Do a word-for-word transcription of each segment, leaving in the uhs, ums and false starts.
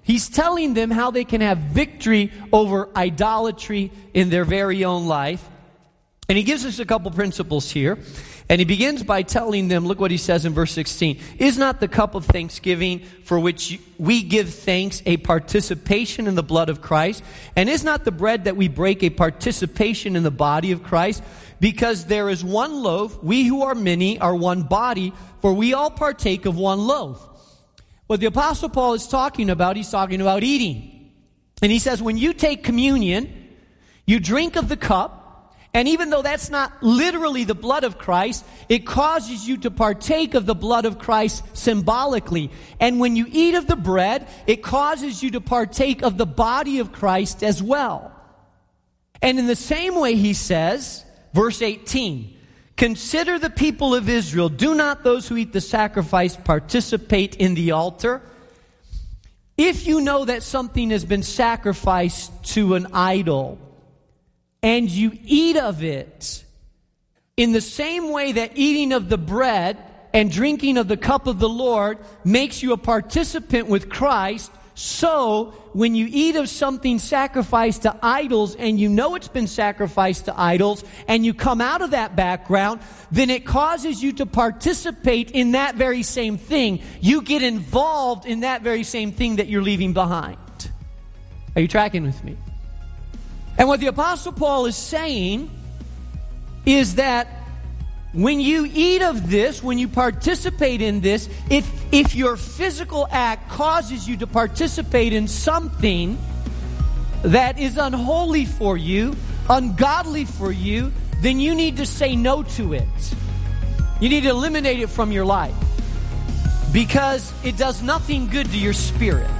He's telling them how they can have victory over idolatry in their very own life. And he gives us a couple principles here. And he begins by telling them, look what he says in verse sixteen. Is not the cup of thanksgiving for which we give thanks a participation in the blood of Christ? And is not the bread that we break a participation in the body of Christ? Because there is one loaf, we who are many are one body, for we all partake of one loaf. What the Apostle Paul is talking about, he's talking about eating. And he says, when you take communion, you drink of the cup, and even though that's not literally the blood of Christ, it causes you to partake of the blood of Christ symbolically. And when you eat of the bread, it causes you to partake of the body of Christ as well. And in the same way, he says, verse eighteen, consider the people of Israel. Do not those who eat the sacrifice participate in the altar? If you know that something has been sacrificed to an idol, and you eat of it, in the same way that eating of the bread and drinking of the cup of the Lord makes you a participant with Christ, so when you eat of something sacrificed to idols and you know it's been sacrificed to idols and you come out of that background, then it causes you to participate in that very same thing. You get involved in that very same thing that you're leaving behind. Are you tracking with me? And what the Apostle Paul is saying is that when you eat of this, when you participate in this, if if your physical act causes you to participate in something that is unholy for you, ungodly for you, then you need to say no to it. You need to eliminate it from your life because it does nothing good to your spirit.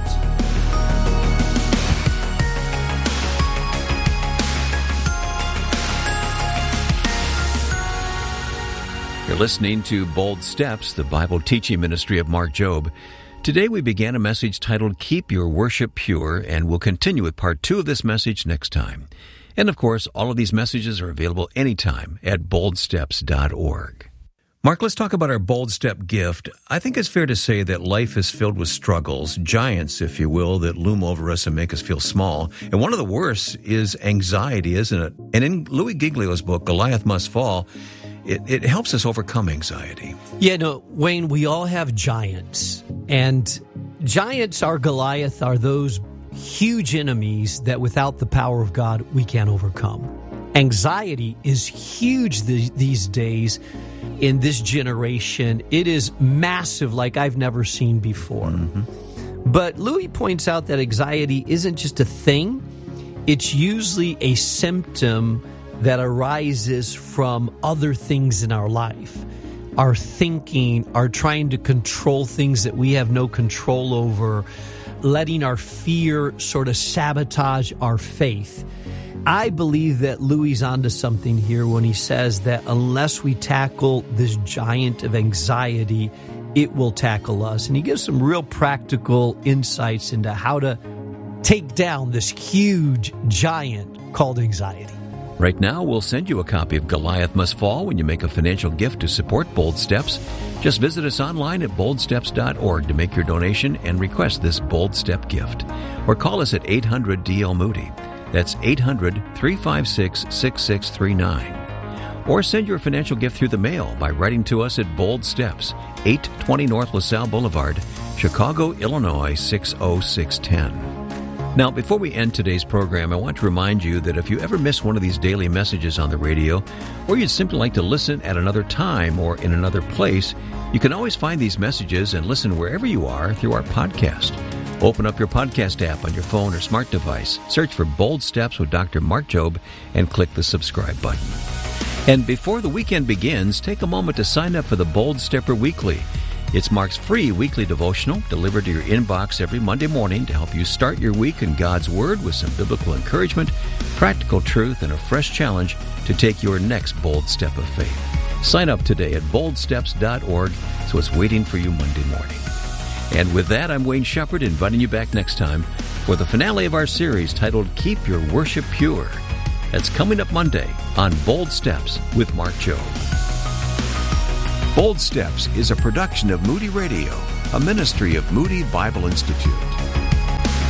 You're listening to Bold Steps, the Bible teaching ministry of Mark Jobe. Today we began a message titled Keep Your Worship Pure, and we'll continue with part two of this message next time. And of course, all of these messages are available anytime at bold steps dot org. Mark, let's talk about our Bold Step gift. I think it's fair to say that life is filled with struggles, giants, if you will, that loom over us and make us feel small. And one of the worst is anxiety, isn't it? And in Louis Giglio's book, Goliath Must Fall, It, it helps us overcome anxiety. Yeah, no, Wayne, we all have giants. And giants are Goliath, are those huge enemies that without the power of God, we can't overcome. Anxiety is huge th- these days in this generation. It is massive like I've never seen before. Mm-hmm. But Louis points out that anxiety isn't just a thing. It's usually a symptom that arises from other things in our life. Our thinking, our trying to control things that we have no control over, letting our fear sort of sabotage our faith. I believe that Louis is onto something here when he says that unless we tackle this giant of anxiety, it will tackle us. And he gives some real practical insights into how to take down this huge giant called anxiety. Right now, we'll send you a copy of Goliath Must Fall when you make a financial gift to support Bold Steps. Just visit us online at bold steps dot org to make your donation and request this Bold Step gift. Or call us at eight hundred D L Moody. That's eight hundred, three five six, six six three nine. Or send your financial gift through the mail by writing to us at Bold Steps, eight twenty North LaSalle Boulevard, Chicago, Illinois, six oh six one oh. Now, before we end today's program, I want to remind you that if you ever miss one of these daily messages on the radio, or you'd simply like to listen at another time or in another place, you can always find these messages and listen wherever you are through our podcast. Open up your podcast app on your phone or smart device, search for Bold Steps with Doctor Mark Jobe, and click the subscribe button. And before the weekend begins, take a moment to sign up for the Bold Stepper Weekly. It's Mark's free weekly devotional delivered to your inbox every Monday morning to help you start your week in God's Word with some biblical encouragement, practical truth, and a fresh challenge to take your next bold step of faith. Sign up today at bold steps dot org, so it's waiting for you Monday morning. And with that, I'm Wayne Shepherd, inviting you back next time for the finale of our series titled Keep Your Worship Pure. That's coming up Monday on Bold Steps with Mark Jobe. Bold Steps is a production of Moody Radio, a ministry of Moody Bible Institute.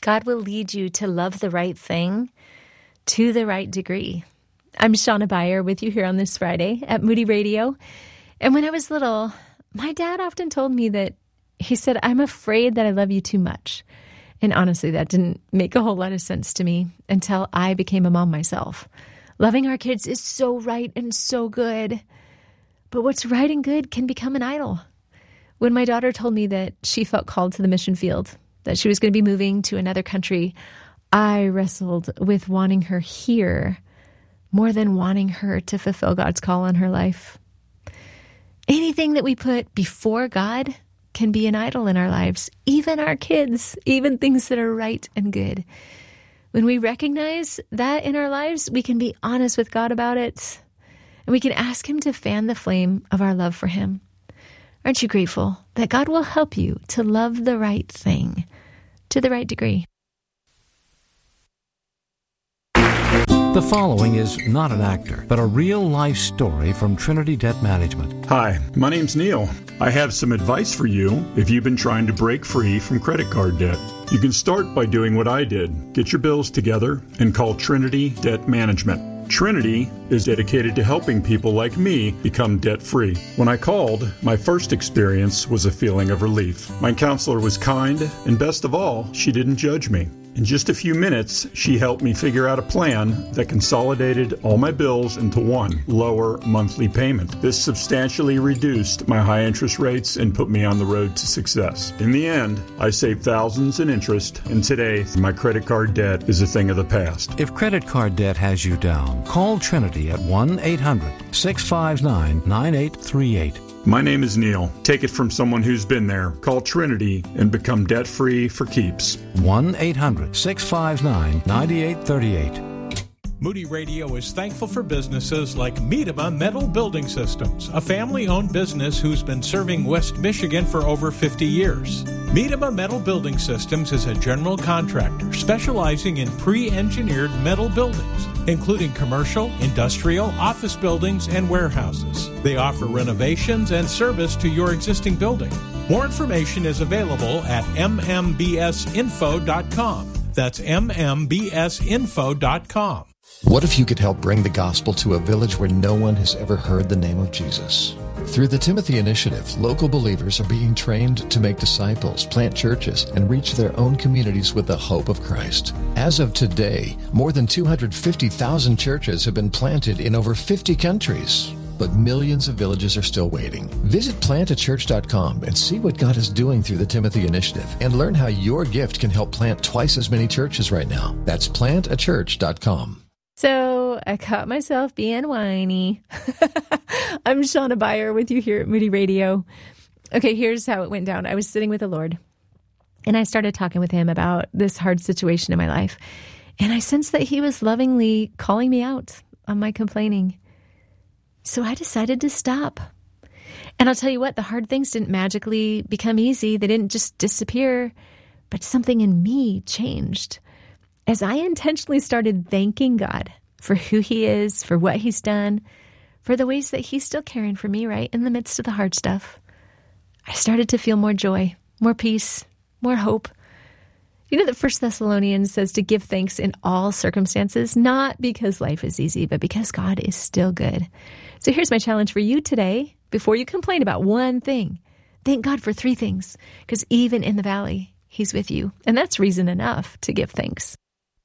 God will lead you to love the right thing to the right degree. I'm Shauna Beyer with you here on this Friday at Moody Radio. And when I was little, my dad often told me that he said, I'm afraid that I love you too much. And honestly, that didn't make a whole lot of sense to me until I became a mom myself. Loving our kids is so right and so good. But what's right and good can become an idol. When my daughter told me that she felt called to the mission field, that she was going to be moving to another country, I wrestled with wanting her here more than wanting her to fulfill God's call on her life. Anything that we put before God can be an idol in our lives, even our kids, even things that are right and good. When we recognize that in our lives, we can be honest with God about it, and we can ask Him to fan the flame of our love for Him. Aren't you grateful that God will help you to love the right thing to the right degree? The following is not an actor, but a real-life story from Trinity Debt Management. Hi, my name's Neil. I have some advice for you if you've been trying to break free from credit card debt. You can start by doing what I did. Get your bills together and call Trinity Debt Management. Trinity is dedicated to helping people like me become debt-free. When I called, my first experience was a feeling of relief. My counselor was kind, and best of all, she didn't judge me. In just a few minutes, she helped me figure out a plan that consolidated all my bills into one lower monthly payment. This substantially reduced my high interest rates and put me on the road to success. In the end, I saved thousands in interest, and today, my credit card debt is a thing of the past. If credit card debt has you down, call Trinity at one eight hundred six five nine nine eight three eight. My name is Neil. Take it from someone who's been there. Call Trinity and become debt-free for keeps. one eight hundred six five nine nine eight three eight. Moody Radio is thankful for businesses like Miedema Metal Building Systems, a family-owned business who's been serving West Michigan for over fifty years. Miedema Metal Building Systems is a general contractor specializing in pre-engineered metal buildings, including commercial, industrial, office buildings, and warehouses. They offer renovations and service to your existing building. More information is available at m m b s info dot com. That's m m b s info dot com. What if you could help bring the gospel to a village where no one has ever heard the name of Jesus? Through the Timothy Initiative, local believers are being trained to make disciples, plant churches, and reach their own communities with the hope of Christ. As of today, more than two hundred fifty thousand churches have been planted in over fifty countries. But millions of villages are still waiting. Visit plant a church dot com and see what God is doing through the Timothy Initiative and learn how your gift can help plant twice as many churches right now. That's plant a church dot com. So I caught myself being whiny. I'm Shauna Beyer with you here at Moody Radio. Okay, here's how it went down. I was sitting with the Lord, and I started talking with Him about this hard situation in my life. And I sensed that He was lovingly calling me out on my complaining. So I decided to stop. And I'll tell you what, the hard things didn't magically become easy. They didn't just disappear, but something in me changed. As I intentionally started thanking God for who He is, for what He's done, for the ways that He's still caring for me right in the midst of the hard stuff, I started to feel more joy, more peace, more hope. You know that First Thessalonians says to give thanks in all circumstances, not because life is easy, but because God is still good. So here's my challenge for you today. Before you complain about one thing, thank God for three things, because even in the valley, He's with you. And that's reason enough to give thanks.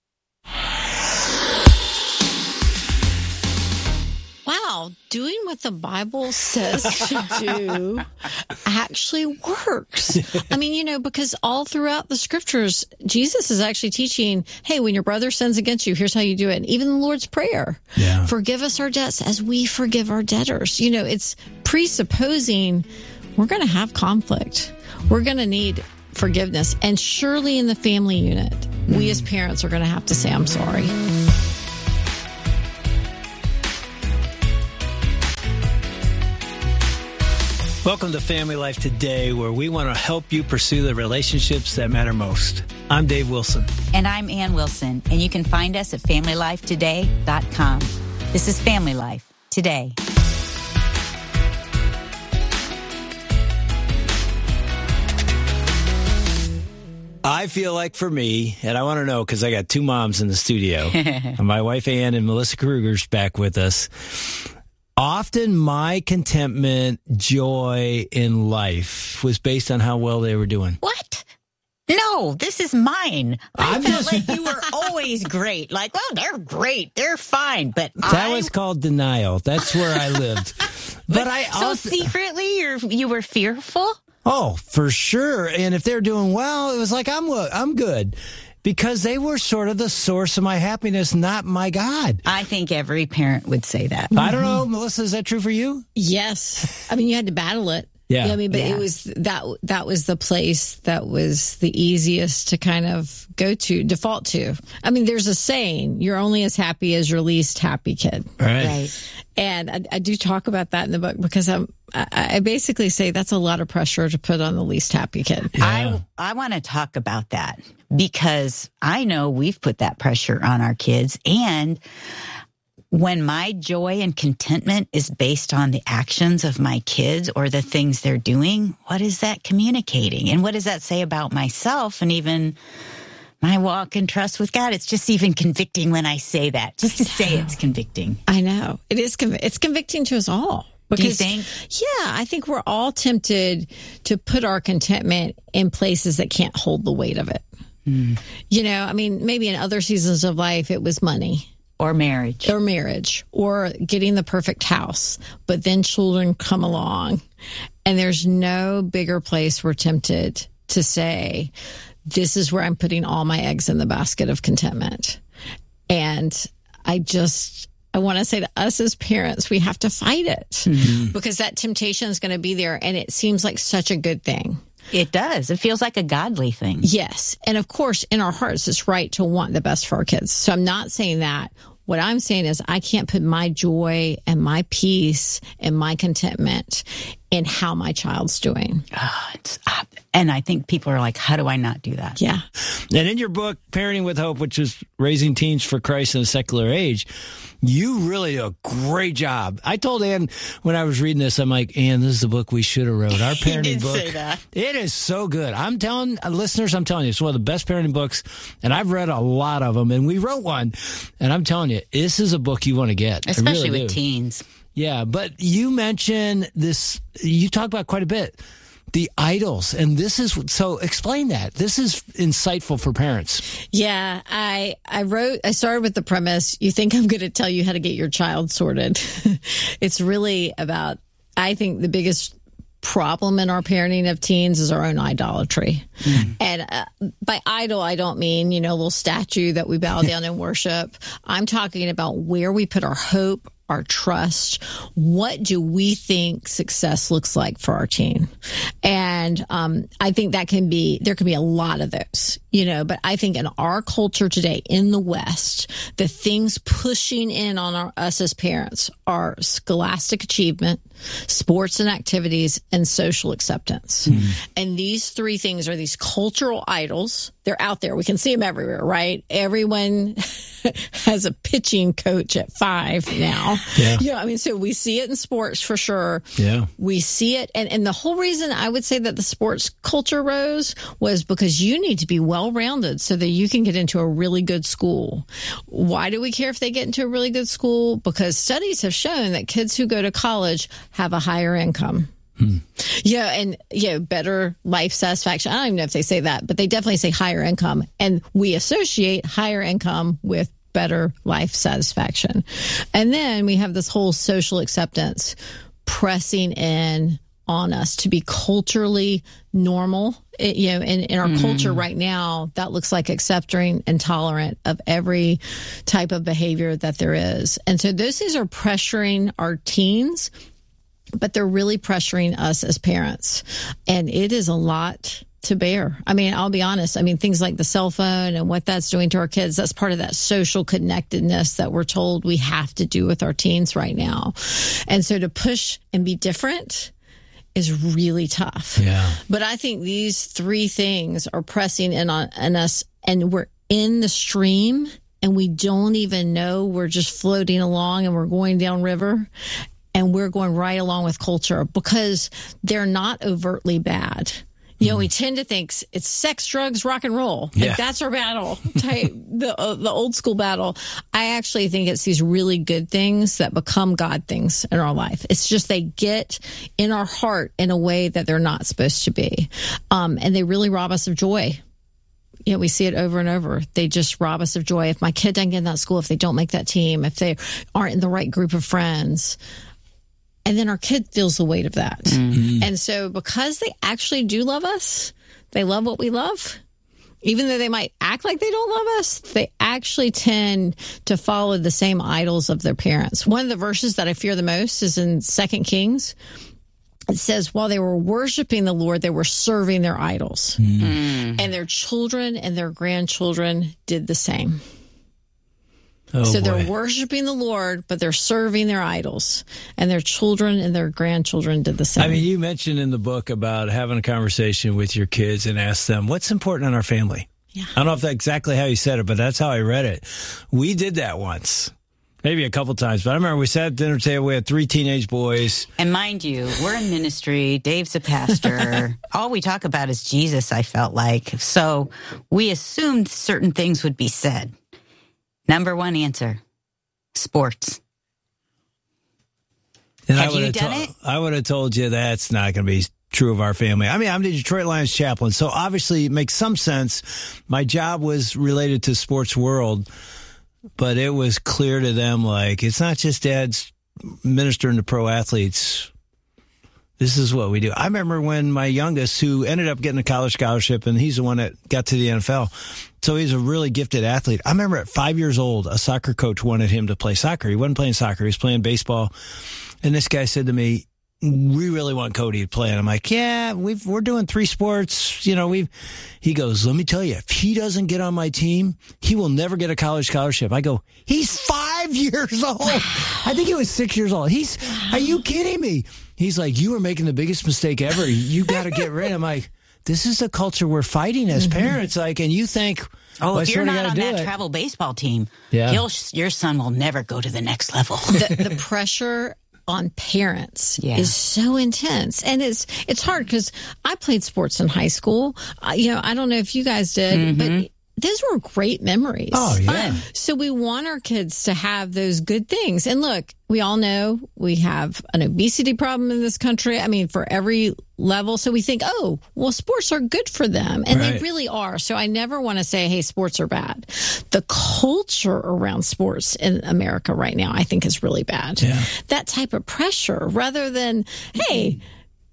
Wow, doing what the Bible says to do actually works. I mean, you know, because all throughout the scriptures, Jesus is actually teaching, hey, when your brother sins against you, here's how you do it. And even the Lord's Prayer, yeah. Forgive us our debts as we forgive our debtors. You know, it's presupposing we're going to have conflict. We're going to need forgiveness. And surely in the family unit, mm. we as parents are going to have to say, I'm sorry. Welcome to Family Life Today, where we want to help you pursue the relationships that matter most. I'm Dave Wilson. And I'm Ann Wilson, and you can find us at family life today dot com. This is Family Life Today. I feel like for me, and I want to know because I got two moms in the studio, my wife Ann and Melissa Kruger's back with us. Often my contentment, joy in life was based on how well they were doing. What? No, this is mine. I I'm felt just- like you were always great. Like, well, they're great. They're fine. But That I... was called denial. That's where I lived. But I So also... secretly, you're, you were fearful? Oh, for sure. And if they're doing well, it was like, I'm I'm good. Because they were sort of the source of my happiness, not my God. I think every parent would say that. I don't know, Melissa, is that true for you? Yes. I mean, you had to battle it. Yeah. You know what I mean, but Yeah. it was that that was the place that was the easiest to kind of go to, default to. I mean, there's a saying, you're only as happy as your least happy kid. Right. Right. And I, I do talk about that in the book because I'm, I, I basically say that's a lot of pressure to put on the least happy kid. I, I want to talk about that because I know we've put that pressure on our kids. And when my joy and contentment is based on the actions of my kids or the things they're doing, what is that communicating? And what does that say about myself and even my walk and trust with God? It's just even convicting when I say that. Just to say it's convicting. I know. It is conv- it's convicting to us all. Do you Because, think? yeah, I think we're all tempted to put our contentment in places that can't hold the weight of it. Mm. You know, I mean, maybe in other seasons of life, it was money. Or marriage. Or marriage. Or getting the perfect house. But then children come along. And there's no bigger place we're tempted to say, this is where I'm putting all my eggs in the basket of contentment. And I just... I want to say to us as parents, we have to fight it mm-hmm. because that temptation is going to be there. And it seems like such a good thing. It does. It feels like a godly thing. Yes. And of course, in our hearts, it's right to want the best for our kids. So I'm not saying that. What I'm saying is I can't put my joy and my peace and my contentment in how my child's doing. Oh, it's, uh, and I think people are like, how do I not do that? Yeah. And in your book, Parenting with Hope, which is Raising Teens for Christ in a Secular Age, you really do a great job. I told Ann when I was reading this, I'm like, Ann, this is the book we should have wrote. Our parenting did book. say that. It is so good. I'm telling uh, listeners, I'm telling you, it's one of the best parenting books, and I've read a lot of them, and we wrote one, and I'm telling you, this is a book you want to get. I Especially really with do. teens. Yeah, but you mentioned this, you talk about quite a bit, the idols. And this is, so explain that. This is insightful for parents. Yeah, I I wrote, I started with the premise, you think I'm going to tell you how to get your child sorted. It's really about, I think the biggest problem in our parenting of teens is our own idolatry. Mm. And uh, by idol, I don't mean, you know, a little statue that we bow down and worship. I'm talking about where we put our hope, our trust. What do we think success looks like for our teen? And um, I think that can be, there can be a lot of those, you know, but I think in our culture today, in the West, the things pushing in on our, us as parents are scholastic achievement, sports and activities, and social acceptance. Mm. And these three things are these cultural idols. They're out there. We can see them everywhere, right? Everyone has a pitching coach at five now. Yeah. You know, I mean, so we see it in sports for sure. Yeah. We see it. And, and the whole reason I would say that the sports culture rose was because you need to be well-rounded so that you can get into a really good school. Why do we care if they get into a really good school? Because studies have shown that kids who go to college have a higher income. Hmm. Yeah, and yeah, better life satisfaction. I don't even know if they say that, but they definitely say higher income. And we associate higher income with better life satisfaction. And then we have this whole social acceptance pressing in on us to be culturally normal. It, you know, in, in our mm. culture right now, that looks like accepting and tolerant of every type of behavior that there is. And so those things are pressuring our teens, but they're really pressuring us as parents. And it is a lot to bear. I mean, I'll be honest. I mean, things like the cell phone and what that's doing to our kids, that's part of that social connectedness that we're told we have to do with our teens right now. And so to push and be different is really tough. Yeah. But I think these three things are pressing in on, on us, and we're in the stream and we don't even know. We're just floating along and we're going down river. And we're going right along with culture because they're not overtly bad. You know, we tend to think it's sex, drugs, rock and roll. Like Yeah. that's our battle type, the uh, the old school battle. I actually think it's these really good things that become God things in our life. It's just they get in our heart in a way that they're not supposed to be, um, and they really rob us of joy. You know, we see it over and over. They just rob us of joy. If my kid doesn't get in that school, if they don't make that team, if they aren't in the right group of friends. And then our kid feels the weight of that. Mm-hmm. And so because they actually do love us, they love what we love, even though they might act like they don't love us, they actually tend to follow the same idols of their parents. One of the verses that I fear the most is in Second Kings. It says, while they were worshiping the Lord, they were serving their idols. Mm. And their children and their grandchildren did the same. Oh, so boy. they're worshiping the Lord, but they're serving their idols. And their children and their grandchildren did the same. I mean, you mentioned in the book about having a conversation with your kids and ask them, what's important in our family? Yeah. I don't know if that's exactly how you said it, but that's how I read it. We did that once. Maybe a couple times. But I remember we sat at the dinner table. We had three teenage boys. And mind you, we're in ministry. Dave's a pastor. All we talk about is Jesus, I felt like. So we assumed certain things would be said. Number one answer, sports. And have I you have done to- it? I would have told you that's not going to be true of our family. I mean, I'm the Detroit Lions chaplain, so obviously it makes some sense. My job was related to sports world, but it was clear to them, like, it's not just dad's ministering to pro athletes. This is what we do. I remember when my youngest, who ended up getting a college scholarship, and he's the one that got to the N F L, so he's a really gifted athlete. I remember at five years old, a soccer coach wanted him to play soccer. He wasn't playing soccer. He was playing baseball. And this guy said to me, we really want Cody to play. And I'm like, yeah, we've, we're doing three sports. You know, we've, he goes, let me tell you, if he doesn't get on my team, he will never get a college scholarship. I go, he's five years old. I think he was six years old. He's, are you kidding me? He's like, you are making the biggest mistake ever. You got to get rid. I'm like, this is the culture we're fighting as parents. Like, and you think, oh, well, if I you're sorta not gotta on do that it. travel baseball team, Yeah. he'll, your son will never go to the next level. the, the pressure on parents Yeah. is so intense, and it's it's hard because I played sports in high school. Uh, you know, I don't know if you guys did, Mm-hmm. but those were great memories. Oh, yeah. So we want our kids to have those good things. And look, we all know we have an obesity problem in this country. I mean, for every level. So we think, oh, well, sports are good for them. And they Right. really are. So I never want to say, hey, sports are bad. The culture around sports in America right now, I think, is really bad. Yeah. That type of pressure rather than, hey,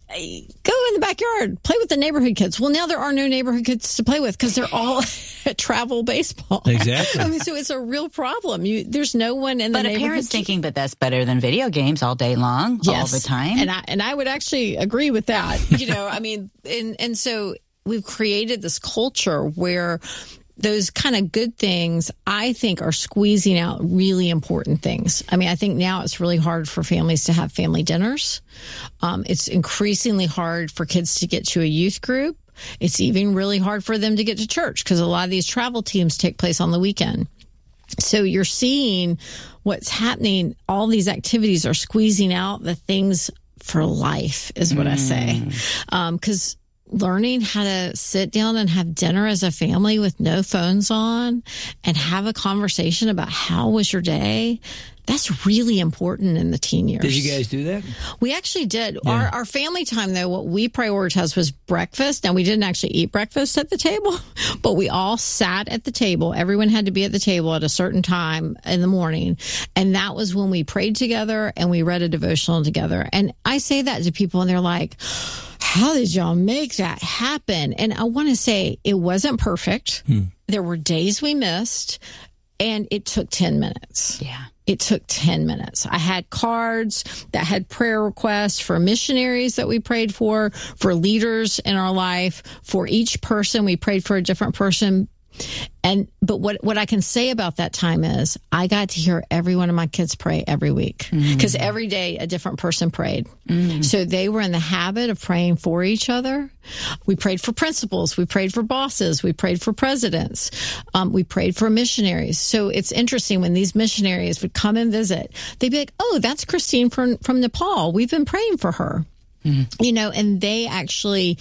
go in the backyard, play with the neighborhood kids. Well, now there are no neighborhood kids to play with because they're all at travel baseball. Exactly. I mean, so it's a real problem. You, there's no one in the But a neighborhood. parent's thinking, but that's better than video games all day long, all Yes. the time. And I, and I would actually agree with that. You know, I mean, and, and so we've created this culture where those kind of good things, I think, are squeezing out really important things. I mean, I think now it's really hard for families to have family dinners. Um, it's increasingly hard for kids to get to a youth group. It's even really hard for them to get to church because a lot of these travel teams take place on the weekend. So you're seeing what's happening. All these activities are squeezing out the things for life, is what mm. I say. Because um, learning how to sit down and have dinner as a family with no phones on and have a conversation about how was your day, that's really important in the teen years. Did you guys do that? We actually did. Yeah. Our, our family time, though, what we prioritized was breakfast. Now, we didn't actually eat breakfast at the table, but we all sat at the table. Everyone had to be at the table at a certain time in the morning. And that was when we prayed together and we read a devotional together. And I say that to people and they're like, how did y'all make that happen? And I want to say it wasn't perfect. Hmm. There were days we missed, and it took ten minutes. Yeah. It took ten minutes. I had cards that had prayer requests for missionaries that we prayed for, for leaders in our life, for each person. We prayed for a different person. And, but what, what I can say about that time is I got to hear every one of my kids pray every week because mm. every day a different person prayed. Mm. So they were in the habit of praying for each other. We prayed for principals. We prayed for bosses. We prayed for presidents. Um, we prayed for missionaries. So it's interesting when these missionaries would come and visit, they'd be like, oh, that's Christine from, from Nepal. We've been praying for her. Mm. You know, and they actually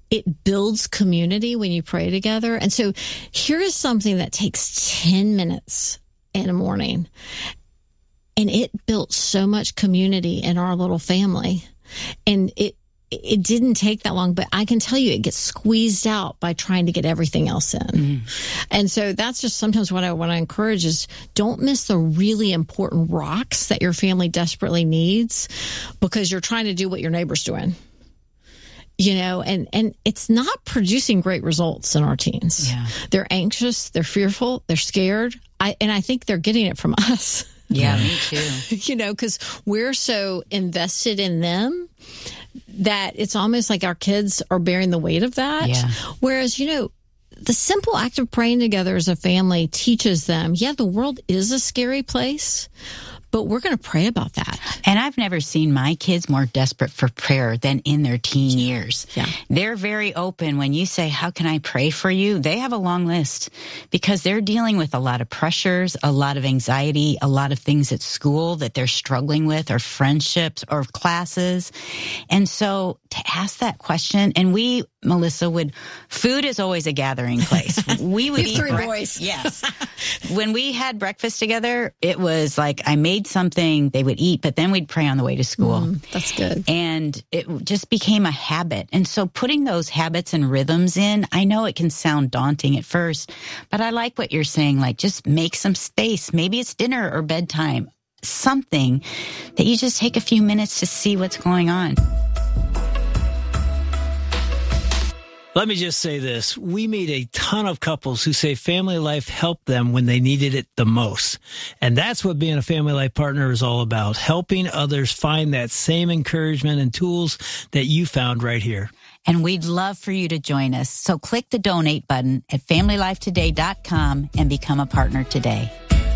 it builds community when you pray together. And so here is something that takes ten minutes in the morning. And it built so much community in our little family. And it it didn't take that long, but I can tell you it gets squeezed out by trying to get everything else in. Mm-hmm. And so that's just sometimes what I want to encourage is don't miss the really important rocks that your family desperately needs because you're trying to do what your neighbor's doing. You know, and, and it's not producing great results in our teens. Yeah. They're anxious, they're fearful, they're scared. I, and I think they're getting it from us. Yeah, me too. You know, because we're so invested in them that it's almost like our kids are bearing the weight of that. Yeah. Whereas, you know, the simple act of praying together as a family teaches them, yeah, the world is a scary place, but we're going to pray about that. And I've never seen my kids more desperate for prayer than in their teen years. Yeah. They're very open. When you say, how can I pray for you? They have a long list because they're dealing with a lot of pressures, a lot of anxiety, a lot of things at school that they're struggling with or friendships or classes. And so to ask that question, and we, Melissa, would, food is always a gathering place. We would eat three brec- boys. Yes. When we had breakfast together, it was like I made something they would eat, but then we'd pray on the way to school. Mm, that's good. And it just became a habit. And so putting those habits and rhythms in, I know it can sound daunting at first, but I like what you're saying, like just make some space. Maybe it's dinner or bedtime, something that you just take a few minutes to see what's going on. Let me just say this. We meet a ton of couples who say family life helped them when they needed it the most. And that's what being a family life partner is all about, helping others find that same encouragement and tools that you found right here. And we'd love for you to join us. So click the donate button at family life today dot com and become a partner today.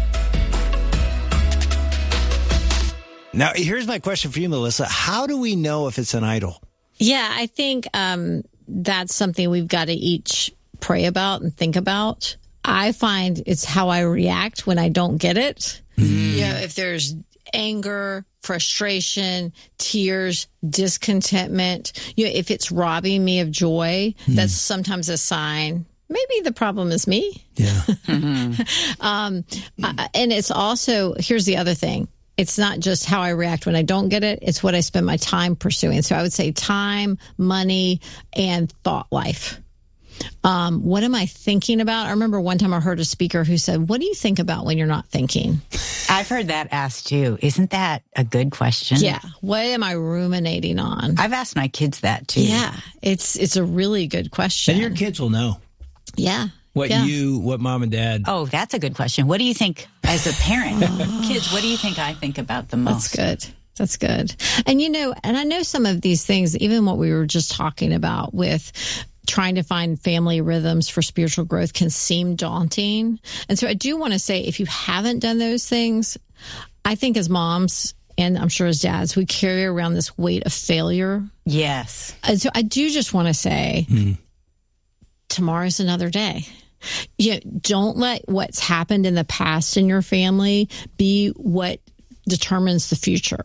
Now, here's my question for you, Melissa. How do we know if it's an idol? Yeah, I think um, that's something we've got to each pray about and think about. I find it's how I react when I don't get it. Mm. You know, if there's anger, frustration, tears, discontentment, you know, if it's robbing me of joy, mm. that's sometimes a sign. Maybe the problem is me. Yeah. mm-hmm. um, uh, and it's also, here's the other thing. It's not just how I react when I don't get it. It's what I spend my time pursuing. So I would say time, money, and thought life. Um, what am I thinking about? I remember one time I heard a speaker who said, what do you think about when you're not thinking? I've heard that asked too. Isn't that a good question? Yeah. What am I ruminating on? I've asked my kids that too. Yeah. It's, it's a really good question. And your kids will know. Yeah. What yeah. you, what mom and dad. Oh, that's a good question. What do you think as a parent? Kids, what do you think I think about the most? That's good. That's good. And you know, and I know some of these things, even what we were just talking about with trying to find family rhythms for spiritual growth can seem daunting. And so I do want to say, if you haven't done those things, I think as moms, and I'm sure as dads, we carry around this weight of failure. Yes. And so I do just want to say, mm. tomorrow's another day. You know, don't let what's happened in the past in your family be what determines the future.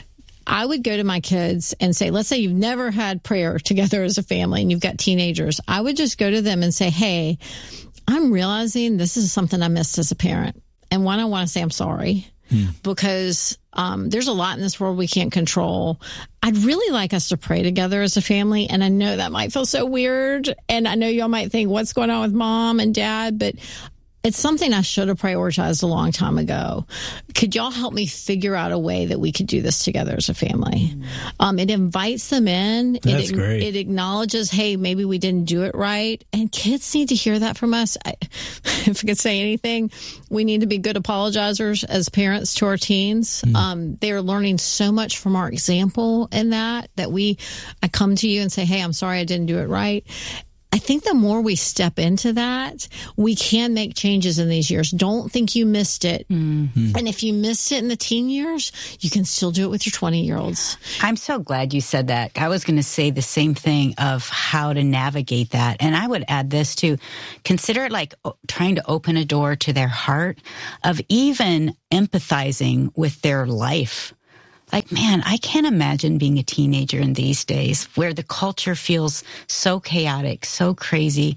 I would go to my kids and say, let's say you've never had prayer together as a family and you've got teenagers. I would just go to them and say, hey, I'm realizing this is something I missed as a parent. And one, I want to say I'm sorry. Hmm. Because um, there's a lot in this world we can't control. I'd really like us to pray together as a family. And I know that might feel so weird. And I know y'all might think, what's going on with mom and dad? But it's something I should have prioritized a long time ago. Could y'all help me figure out a way that we could do this together as a family? Um, it invites them in. That's it, great. It acknowledges, hey, maybe we didn't do it right. And kids need to hear that from us. I, if I could say anything, we need to be good apologizers as parents to our teens. Mm. Um, they are learning so much from our example in that, that we, I come to you and say, hey, I'm sorry I didn't do it right. I think the more we step into that, we can make changes in these years. Don't think you missed it. Mm-hmm. And if you missed it in the teen years, you can still do it with your twenty-year-olds. I'm so glad you said that. I was going to say the same thing of how to navigate that. And I would add this too. Consider it like trying to open a door to their heart, of even empathizing with their life. like, man, I can't imagine being a teenager in these days where the culture feels so chaotic, so crazy.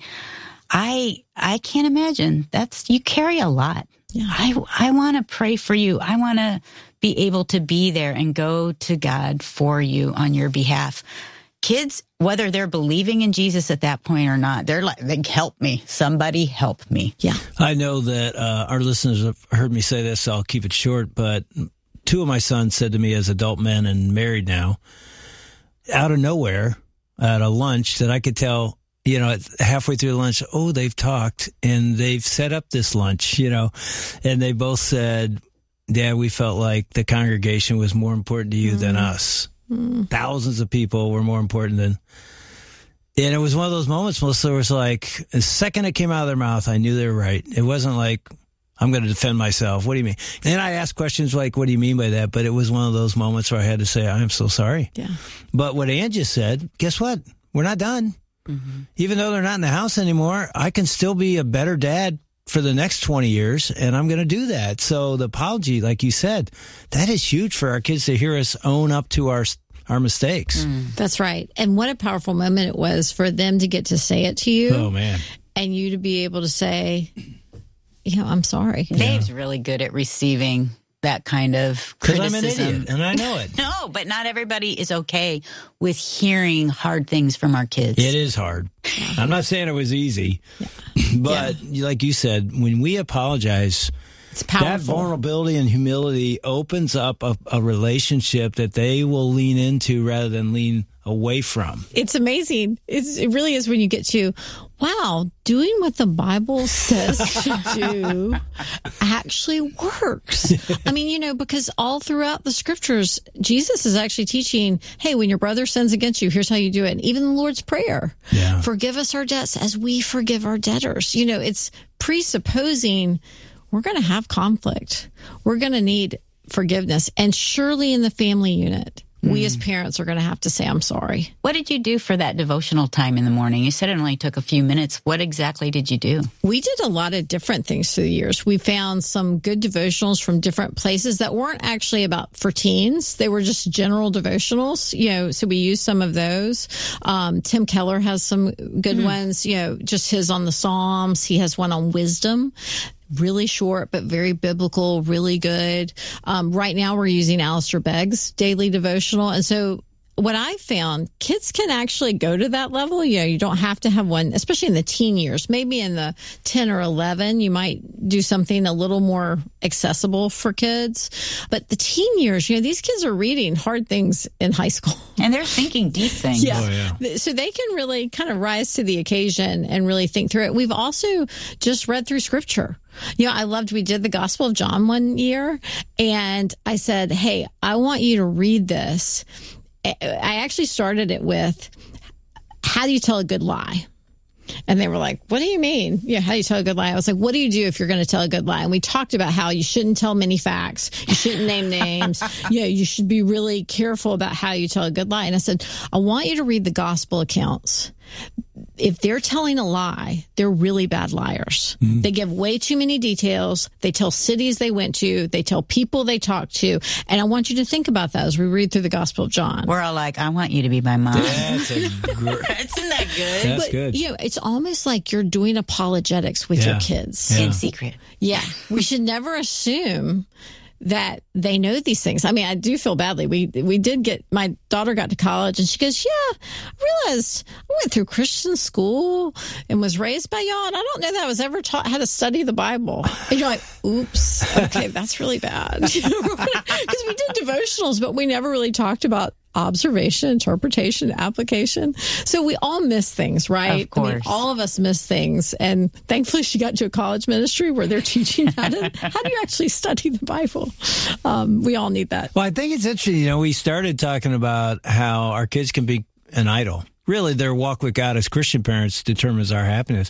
I I can't imagine. That's, you carry a lot. Yeah. I I want to pray for you. I want to be able to be there and go to God for you on your behalf. Kids, whether they're believing in Jesus at that point or not, they're like, they help me. Somebody help me. Yeah. I know that uh, our listeners have heard me say this, so I'll keep it short, but two of my sons said to me as adult men and married now, out of nowhere at a lunch that I could tell, you know, halfway through the lunch, oh, they've talked and they've set up this lunch, you know, and they both said, Dad, we felt like the congregation was more important to you mm. than us. Mm. Thousands of people were more important than, and it was one of those moments, Melissa, where it was like, the second it came out of their mouth, I knew they were right. It wasn't like, I'm going to defend myself. What do you mean? And I asked questions like, what do you mean by that? But it was one of those moments where I had to say, I'm so sorry. Yeah. But what Ann just said, guess what? We're not done. Mm-hmm. Even though they're not in the house anymore, I can still be a better dad for the next twenty years, and I'm going to do that. So the apology, like you said, that is huge for our kids to hear us own up to our our mistakes. Mm. That's right. And what a powerful moment it was for them to get to say it to you. Oh, man. And you to be able to say, you know, I'm sorry. Dave's yeah. really good at receiving that kind of criticism. Because I'm an idiot, and I know it. No, but not everybody is okay with hearing hard things from our kids. It is hard. I'm not saying it was easy, yeah. but yeah. like you said, when we apologize, it's powerful. That vulnerability and humility opens up a, a relationship that they will lean into rather than lean away from. It's amazing. It's, it really is when you get to, wow, doing what the Bible says to do actually works. I mean, you know, because all throughout the scriptures, Jesus is actually teaching, hey, when your brother sins against you, here's how you do it. And even the Lord's Prayer, yeah. forgive us our debts as we forgive our debtors. You know, it's presupposing we're going to have conflict. We're going to need forgiveness. And surely in the family unit, we as parents are going to have to say, I'm sorry. What did you do for that devotional time in the morning? You said it only took a few minutes. What exactly did you do? We did a lot of different things through the years. We found some good devotionals from different places that weren't actually about for teens. They were just general devotionals, you know, so we used some of those. Um, Tim Keller has some good mm. ones, you know, just his on the Psalms. He has one on wisdom. Really short, but very biblical, really good. Um, right now we're using Alistair Begg's daily devotional. And so what I found, kids can actually go to that level. You know, you don't have to have one, especially in the teen years. Maybe in the ten or eleven, you might do something a little more accessible for kids. But the teen years, you know, these kids are reading hard things in high school. And they're thinking deep things. Yeah. Oh, yeah. So they can really kind of rise to the occasion and really think through it. We've also just read through scripture. You know, I loved, we did the Gospel of John one year, and I said, hey, I want you to read this. I actually started it with, how do you tell a good lie? And they were like, what do you mean? Yeah, how do you tell a good lie? I was like, what do you do if you're going to tell a good lie? And we talked about how you shouldn't tell many facts. You shouldn't name names. Yeah, you should be really careful about how you tell a good lie. And I said, I want you to read the gospel accounts. If they're telling a lie, they're really bad liars. Mm-hmm. They give way too many details. They tell cities they went to. They tell people they talked to. And I want you to think about that as we read through the Gospel of John. We're all like, I want you to be my mom. That's a great. Isn't that good? That's but, good. You know, it's almost like you're doing apologetics with yeah. your kids. Yeah. In secret. Yeah. We should never assume that they know these things. I mean, I do feel badly. We we did get, my daughter got to college and she goes, yeah, I realized I went through Christian school and was raised by y'all, and I don't know that I was ever taught how to study the Bible. And you're like, oops, okay, that's really bad. Because we did devotionals, but we never really talked about observation, interpretation, application. So we all miss things, right? Of course. I mean, all of us miss things. And thankfully she got to a college ministry where they're teaching how to, how do you actually study the Bible? Um, we all need that. Well, I think it's interesting. You know, we started talking about how our kids can be an idol. Really, their walk with God as Christian parents determines our happiness.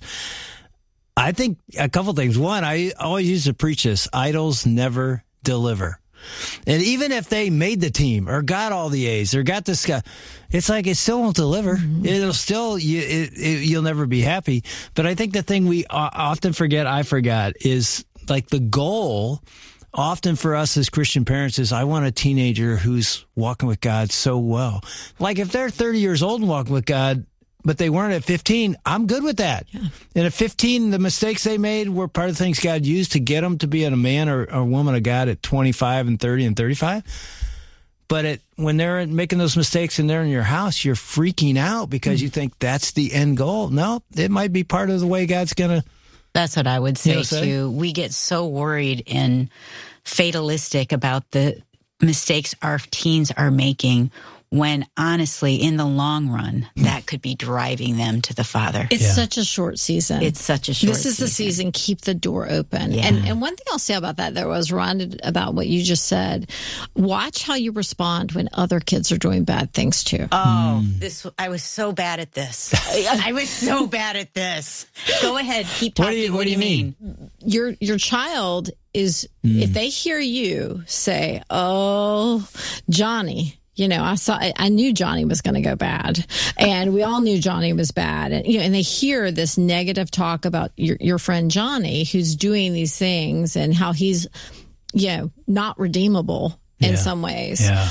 I think a couple things. One, I always used to preach this: idols never deliver. And even if they made the team or got all the A's or got this guy, it's like it still won't deliver. Mm-hmm. It'll still, you, it, it, you'll never be happy. But I think the thing we often forget, I forgot, is like the goal often for us as Christian parents is, I want a teenager who's walking with God so well. Like if they're thirty years old and walking with God, but they weren't at fifteen, I'm good with that. Yeah. And at fifteen, the mistakes they made were part of the things God used to get them to be a man or a woman of God at twenty-five and thirty and thirty-five. But it, when they're making those mistakes and they're in your house, you're freaking out because mm-hmm. you think that's the end goal. No, it might be part of the way God's going to. That's what I would say, you know, say? too. We get so worried and fatalistic about the mistakes our teens are making when, honestly, in the long run, that could be driving them to the Father. It's yeah. such a short season. It's such a short This is season. the season. Keep the door open. Yeah. And and one thing I'll say about that, that was reminded about what you just said. Watch how you respond when other kids are doing bad things, too. Oh, mm. this I was so bad at this. I was so bad at this. Go ahead. Keep talking. What do you, what what do you mean? mean? Your, your child is, mm. if they hear you say, oh, Johnny... You know, I saw, I knew Johnny was going to go bad, and we all knew Johnny was bad. And, you know, and they hear this negative talk about your, your friend Johnny, who's doing these things and how he's, you know, not redeemable in yeah. some ways. Yeah.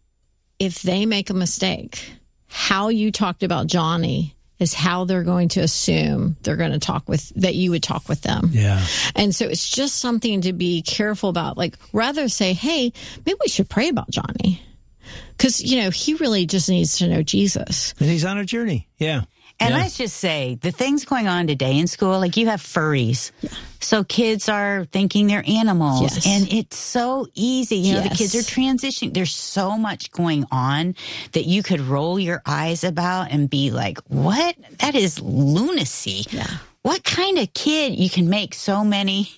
If they make a mistake, how you talked about Johnny is how they're going to assume they're going to talk with, that you would talk with them. Yeah. And so it's just something to be careful about. Like, rather say, hey, maybe we should pray about Johnny. Because, you know, he really just needs to know Jesus. And he's on a journey. Yeah. And yeah. let's just say, the things going on today in school, like you have furries. Yeah. So kids are thinking they're animals. Yes. And it's so easy. You know, yes. the kids are transitioning. There's so much going on that you could roll your eyes about and be like, what? That is lunacy. Yeah. What kind of kid? You can make so many...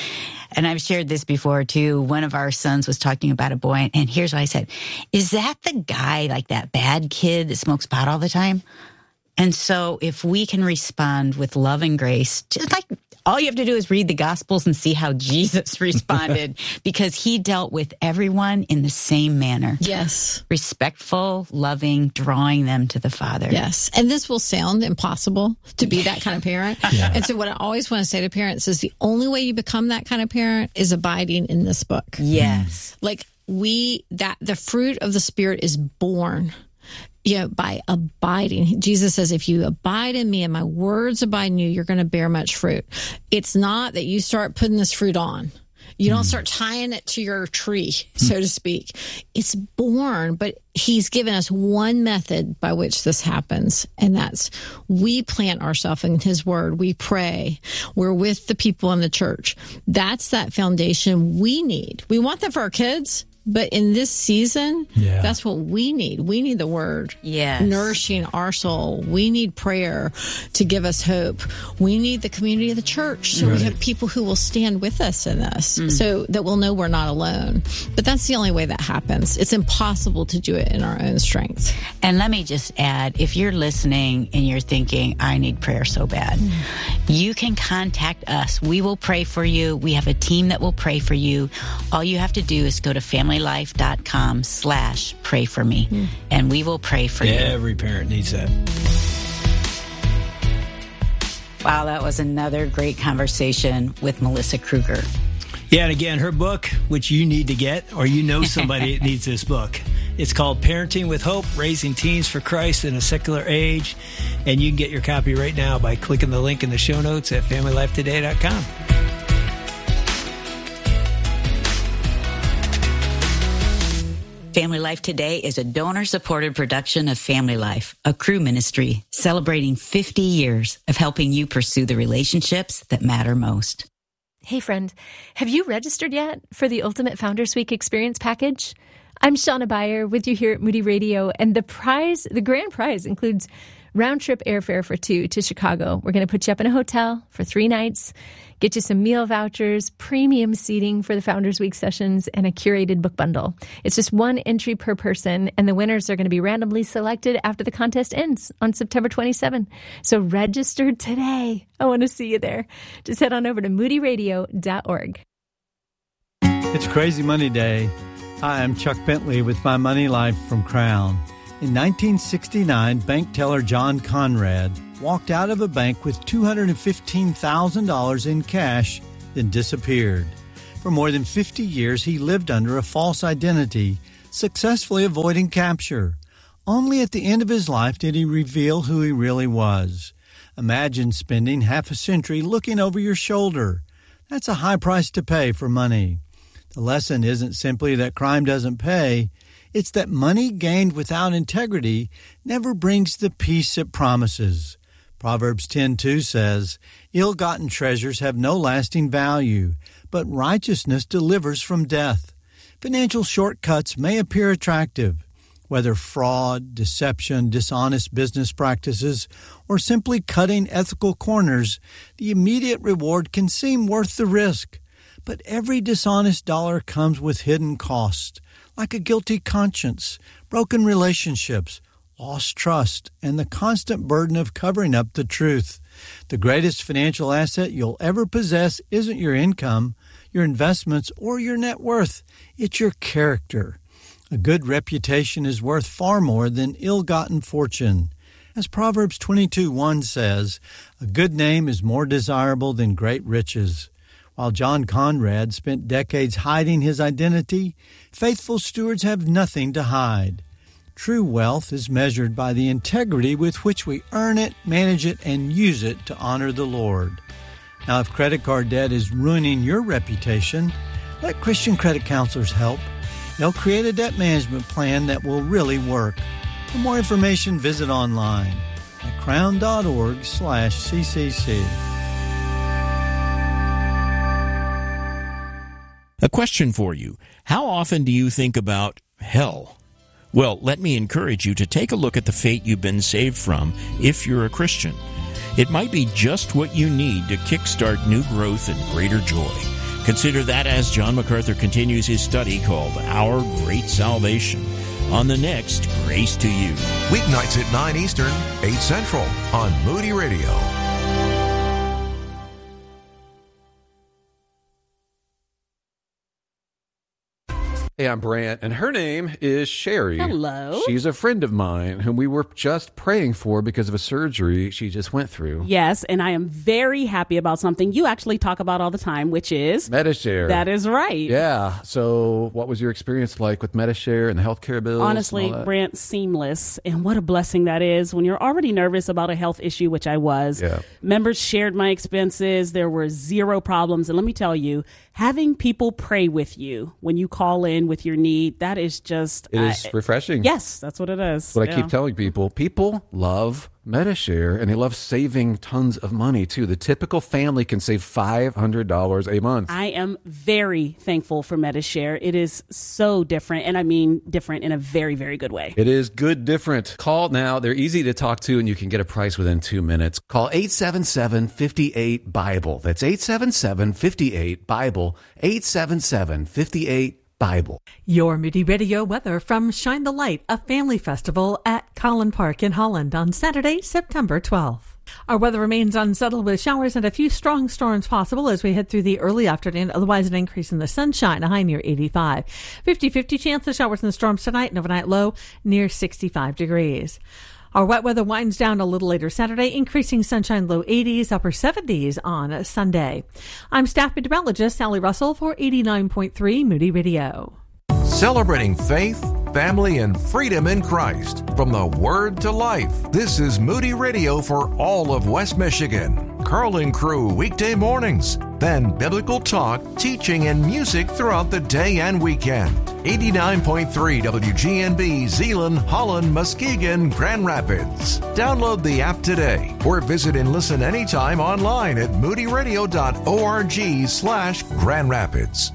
And I've shared this before, too. One of our sons was talking about a boy, and here's what I said. Is that the guy, like that bad kid that smokes pot all the time? And so if we can respond with love and grace, just like all you have to do is read the Gospels and see how Jesus responded, because he dealt with everyone in the same manner. Yes. Respectful, loving, drawing them to the Father. Yes. And this will sound impossible to be that kind of parent. Yeah. And so what I always want to say to parents is the only way you become that kind of parent is abiding in this book. Yes. Like we, that the fruit of the Spirit is born. You know, by abiding. Jesus says, if you abide in me and my words abide in you, you're going to bear much fruit. It's not that you start putting this fruit on. You don't start tying it to your tree, so to speak. It's born, but he's given us one method by which this happens, and that's we plant ourselves in his word. We pray. We're with the people in the church. That's that foundation we need. We want that for our kids. But in this season, yeah. that's what we need. We need the word yes. nourishing our soul. We need prayer to give us hope. We need the community of the church. So right. we have people who will stand with us in this mm. so that we'll know we're not alone. But that's the only way that happens. It's impossible to do it in our own strength. And let me just add, if you're listening and you're thinking, I need prayer so bad, mm. you can contact us. We will pray for you. We have a team that will pray for you. All you have to do is go to family life.com slash pray for me. Mm. And we will pray for yeah, you. Every parent needs that. Wow, that was another great conversation with Melissa Kruger. Yeah, and again, her book, which you need to get, or you know somebody that needs this book. It's called Parenting with Hope, Raising Teens for Christ in a Secular Age. And you can get your copy right now by clicking the link in the show notes at family life today dot com. Family Life Today is a donor-supported production of Family Life, a Cru ministry celebrating fifty years of helping you pursue the relationships that matter most. Hey, friend, have you registered yet for the Ultimate Founders Week Experience Package? I'm Shauna Beyer with you here at Moody Radio, and the prize, the grand prize, includes round-trip airfare for two to Chicago. We're going to put you up in a hotel for three nights, get you some meal vouchers, premium seating for the Founders Week sessions, and a curated book bundle. It's just one entry per person, and the winners are going to be randomly selected after the contest ends on September twenty-seventh. So register today. I want to see you there. Just head on over to moody radio dot org. It's Crazy Money Day. Hi, I'm Chuck Bentley with my Money Life from Crown. In nineteen sixty-nine, bank teller John Conrad walked out of a bank with two hundred fifteen thousand dollars in cash, then disappeared. For more than fifty years, he lived under a false identity, successfully avoiding capture. Only at the end of his life did he reveal who he really was. Imagine spending half a century looking over your shoulder. That's a high price to pay for money. The lesson isn't simply that crime doesn't pay. It's that money gained without integrity never brings the peace it promises. Proverbs ten two says, "Ill-gotten treasures have no lasting value, but righteousness delivers from death." Financial shortcuts may appear attractive. Whether fraud, deception, dishonest business practices, or simply cutting ethical corners, the immediate reward can seem worth the risk. But every dishonest dollar comes with hidden costs, like a guilty conscience, broken relationships, lost trust, and the constant burden of covering up the truth. The greatest financial asset you'll ever possess isn't your income, your investments, or your net worth. It's your character. A good reputation is worth far more than ill-gotten fortune. As Proverbs twenty-two one says, "A good name is more desirable than great riches." While John Conrad spent decades hiding his identity, faithful stewards have nothing to hide. True wealth is measured by the integrity with which we earn it, manage it, and use it to honor the Lord. Now, if credit card debt is ruining your reputation, let Christian credit counselors help. They'll create a debt management plan that will really work. For more information, visit online at crown.org slash ccc. A question for you. How often do you think about hell? Well, let me encourage you to take a look at the fate you've been saved from if you're a Christian. It might be just what you need to kickstart new growth and greater joy. Consider that as John MacArthur continues his study called Our Great Salvation on the next Grace to You. Weeknights at nine Eastern, eight Central on Moody Radio. Hey, I'm Brant, and her name is Sherry. Hello. She's a friend of mine whom we were just praying for because of a surgery she just went through. Yes, and I am very happy about something you actually talk about all the time, which is Medi-Share. That is right. Yeah. So what was your experience like with Medi-Share and the healthcare bills? Honestly, Brant, seamless. And what a blessing that is when you're already nervous about a health issue, which I was. Yeah. Members shared my expenses. There were zero problems. And let me tell you, having people pray with you when you call in with your need, that is just... It is uh, refreshing. Yes, that's what it is. What yeah. I keep telling people, people love Medi-Share, and they love saving tons of money, too. The typical family can save five hundred dollars a month. I am very thankful for Medi-Share. It is so different, and I mean different in a very, very good way. It is good different. Call now. They're easy to talk to, and you can get a price within two minutes. Call eight seven seven, five eight, BIBLE. That's eight seven seven, five eight, BIBLE. eight seven seven, five eight, BIBLE. Your Moody Radio weather from Shine the Light, a family festival at Collin Park in Holland on Saturday, September twelfth. Our weather remains unsettled with showers and a few strong storms possible as we head through the early afternoon. Otherwise, an increase in the sunshine, a high near eighty-five. fifty-fifty chance of showers and storms tonight, and overnight low near sixty-five degrees. Our wet weather winds down a little later Saturday, increasing sunshine, low eighties, upper seventies on Sunday. I'm staff meteorologist Sally Russell for eighty-nine point three Moody Radio. Celebrating faith, family, and freedom in Christ. From the Word to Life, this is Moody Radio for all of West Michigan. Carl and Crew weekday mornings. Then biblical talk, teaching, and music throughout the day and weekend. eighty-nine point three W G N B, Zeeland, Holland, Muskegon, Grand Rapids. Download the app today or visit and listen anytime online at moodyradio.org slash Grand Rapids.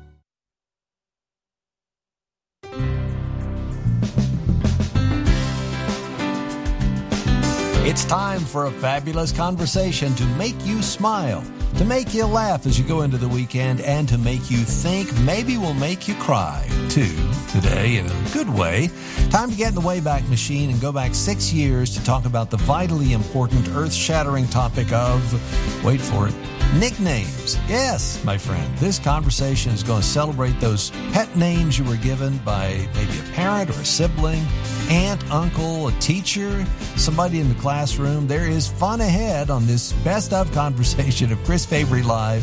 It's time for a fabulous conversation to make you smile, to make you laugh as you go into the weekend, and to make you think, maybe will make you cry, too, today in a good way. Time to get in the Wayback Machine and go back six years to talk about the vitally important, earth-shattering topic of, wait for it, nicknames. Yes, my friend, this conversation is going to celebrate those pet names you were given by maybe a parent or a sibling, aunt, uncle, a teacher, somebody in the classroom. There is fun ahead on this best of conversation of Chris Fabry Live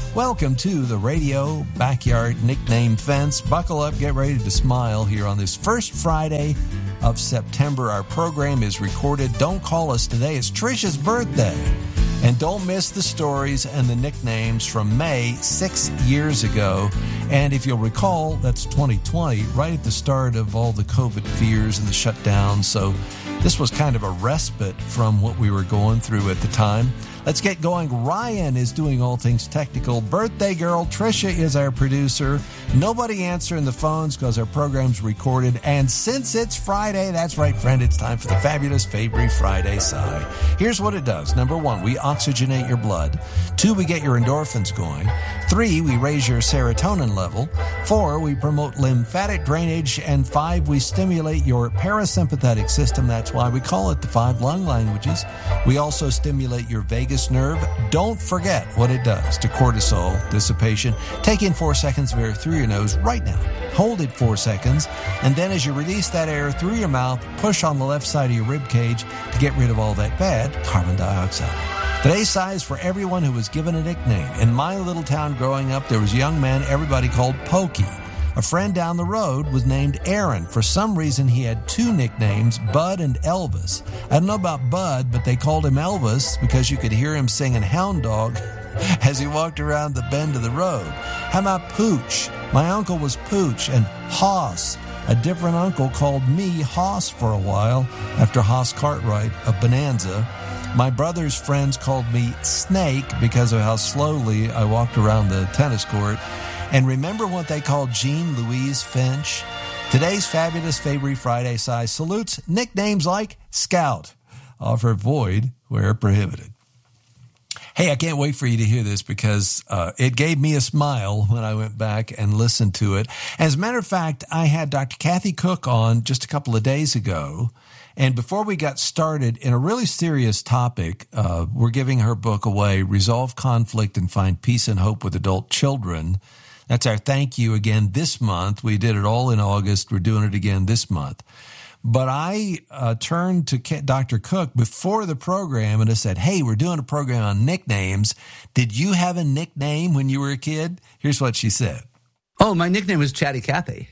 Welcome to the Radio Backyard Nickname Fence. Buckle up, get ready to smile here on this first Friday of September. Our program is recorded. Don't call us today. It's Trisha's birthday. And don't miss the stories and the nicknames from May six years ago. And if you'll recall, that's twenty twenty, right at the start of all the COVID fears and the shutdown. So this was kind of a respite from what we were going through at the time. Let's get going. Ryan is doing all things technical. Birthday girl Trisha is our producer. Nobody answering the phones because our program's recorded. And since it's Friday, that's right, friend, it's time for the fabulous Fabry Friday Sigh. Here's what it does. Number one, we oxygenate your blood. Two, we get your endorphins going. Three, we raise your serotonin level. Four, we promote lymphatic drainage. And five, we stimulate your parasympathetic system. That's why we call it the five lung languages. We also stimulate your vagus nerve. Don't forget what it does to cortisol dissipation. Take in four seconds of air through your nose right now. Hold it four seconds. And then as you release that air through your mouth, push on the left side of your rib cage to get rid of all that bad carbon dioxide. Today's sigh is for everyone who was given a nickname. In my little town growing up, there was a young man everybody called Pokey. A friend down the road was named Aaron. For some reason, he had two nicknames, Bud and Elvis. I don't know about Bud, but they called him Elvis because you could hear him singing Hound Dog as he walked around the bend of the road. How about Pooch? My uncle was Pooch, and Hoss. A different uncle called me Hoss for a while after Hoss Cartwright of Bonanza. My brother's friends called me Snake because of how slowly I walked around the tennis court. And remember what they called Jean Louise Finch? Today's fabulous Fabry Friday Sigh salutes nicknames like Scout. Offer void where prohibited. Hey, I can't wait for you to hear this because uh, it gave me a smile when I went back and listened to it. As a matter of fact, I had Doctor Kathy Cook on just a couple of days ago. And before we got started, in a really serious topic, uh, we're giving her book away, Resolve Conflict and Find Peace and Hope with Adult Children. That's our thank you again this month. We did it all in August. We're doing it again this month. But I uh, turned to Doctor Cook before the program and I said, hey, we're doing a program on nicknames. Did you have a nickname when you were a kid? Here's what she said. Oh, my nickname was Chatty Cathy.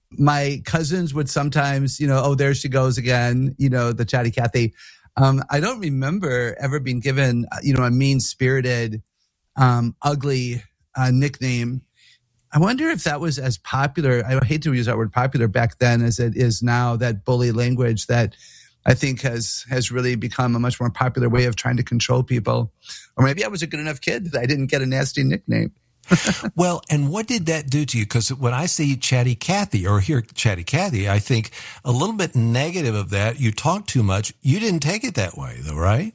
My cousins would sometimes, you know, oh, there she goes again, you know, the Chatty Cathy. Um, I don't remember ever being given, you know, a mean-spirited, um, ugly uh, nickname. I wonder if that was as popular, I hate to use that word popular back then as it is now, that bully language that I think has has really become a much more popular way of trying to control people. Or maybe I was a good enough kid that I didn't get a nasty nickname. Well, and what did that do to you? Because when I see Chatty Cathy or hear Chatty Cathy, I think a little bit negative of that. You talk too much. You didn't take it that way, though, right?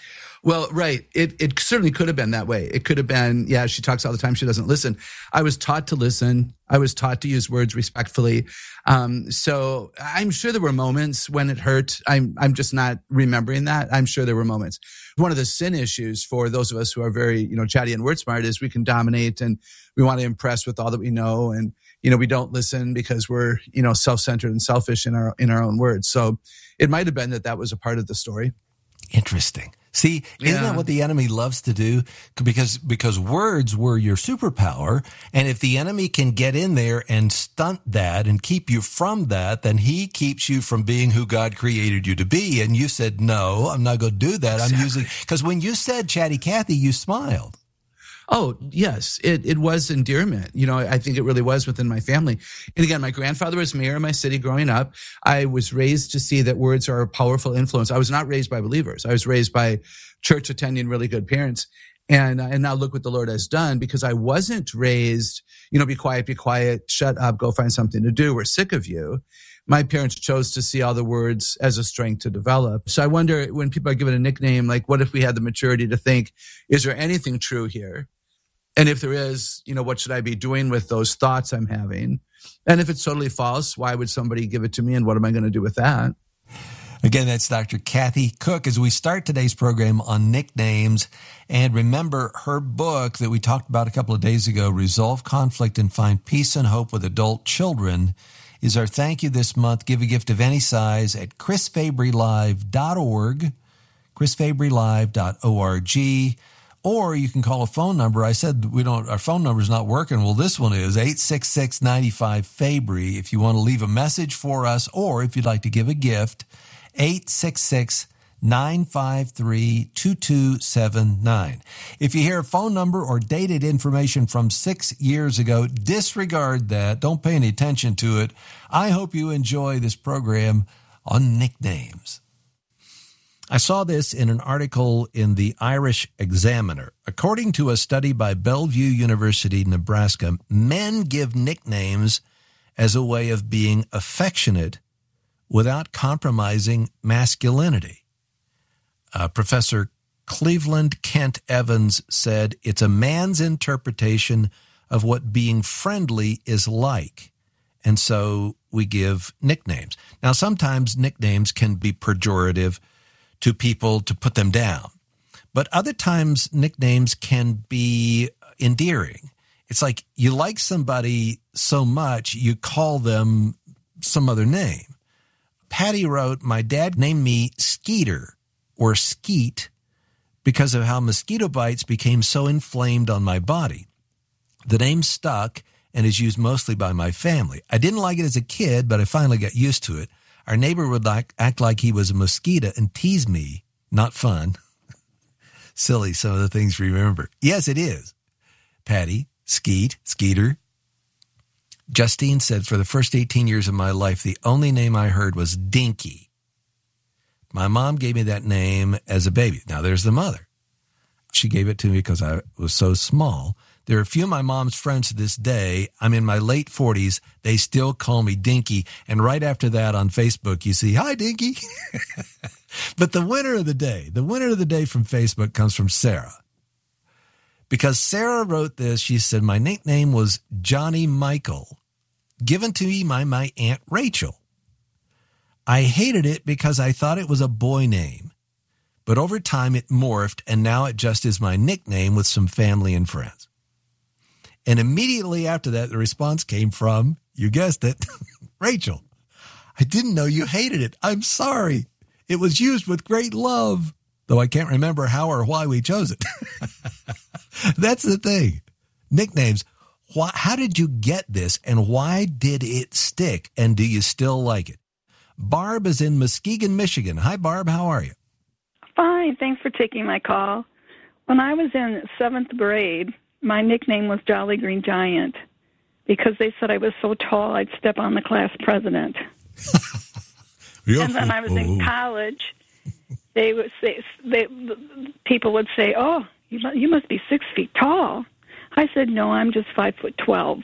Well, right. It it certainly could have been that way. It could have been, yeah, she talks all the time. She doesn't listen. I was taught to listen. I was taught to use words respectfully. Um, so I'm sure there were moments when it hurt. I'm I'm just not remembering that. I'm sure there were moments. One of the sin issues for those of us who are very, you know, chatty and word smart is we can dominate and we want to impress with all that we know. And, you know, we don't listen because we're, you know, self-centered and selfish in our in our own words. So it might have been that that was a part of the story. Interesting. See, isn't yeah. that what the enemy loves to do? Because because words were your superpower, and if the enemy can get in there and stunt that and keep you from that, then he keeps you from being who God created you to be. And you said, no, I'm not going to do that. Exactly. I'm using, because when you said Chatty Cathy, you smiled. Oh, yes, it, it was endearment. You know, I think it really was within my family. And again, my grandfather was mayor of my city growing up. I was raised to see that words are a powerful influence. I was not raised by believers. I was raised by church attending, really good parents. And, and now look what the Lord has done, because I wasn't raised, you know, be quiet, be quiet, shut up, go find something to do. We're sick of you. My parents chose to see all the words as a strength to develop. So I wonder, when people are given a nickname, like, what if we had the maturity to think, is there anything true here? And if there is, you know, what should I be doing with those thoughts I'm having? And if it's totally false, why would somebody give it to me? And what am I going to do with that? Again, that's Doctor Kathy Cook as we start today's program on nicknames. And remember, her book that we talked about a couple of days ago, Resolve Conflict and Find Peace and Hope with Adult Children, is our thank you this month. Give a gift of any size at chris fabry live dot org, chris fabry live dot org. or you can call a phone number. I said we don't. Our phone number is not working. Well, this one is eight six six, nine five, F A B R Y. If you want to leave a message for us, or if you'd like to give a gift, eight six six, nine five three, two two seven nine. If you hear a phone number or dated information from six years ago, disregard that. Don't pay any attention to it. I hope you enjoy this program on nicknames. I saw this in an article in the Irish Examiner. According to a study by Bellevue University, Nebraska, men give nicknames as a way of being affectionate without compromising masculinity. Uh, Professor Cleveland Kent Evans said, it's a man's interpretation of what being friendly is like. And so we give nicknames. Now, sometimes nicknames can be pejorative to people to put them down. But other times nicknames can be endearing. It's like you like somebody so much, you call them some other name. Patty wrote, my dad named me Skeeter or Skeet because of how mosquito bites became so inflamed on my body. The name stuck and is used mostly by my family. I didn't like it as a kid, but I finally got used to it. Our neighbor would like, act like he was a mosquito and tease me. Not fun. Silly, some of the things we remember. Yes, it is. Patty, Skeet, Skeeter. Justine said, for the first eighteen years of my life, the only name I heard was Dinky. My mom gave me that name as a baby. Now, there's the mother. She gave it to me because I was so small. There are a few of my mom's friends to this day. I'm in my late forties. They still call me Dinky. And right after that on Facebook, you see, hi, Dinky. But the winner of the day, the winner of the day from Facebook comes from Sarah. Because Sarah wrote this, she said, my nickname was Johnny Michael, given to me by my Aunt Rachel. I hated it because I thought it was a boy name. But over time it morphed, and now it just is my nickname with some family and friends. And immediately after that, the response came from, you guessed it, Rachel. I didn't know you hated it. I'm sorry. It was used with great love, though I can't remember how or why we chose it. That's the thing. Nicknames. Why, how did you get this, and why did it stick, and do you still like it? Barb is in Muskegon, Michigan. Hi, Barb. How are you? Fine. Thanks for taking my call. When I was in seventh grade, my nickname was Jolly Green Giant because they said I was so tall I'd step on the class president. And then I was in college. They would say, they, people would say, "Oh, you must, you must be six feet tall." I said, "No, I'm just five foot twelve."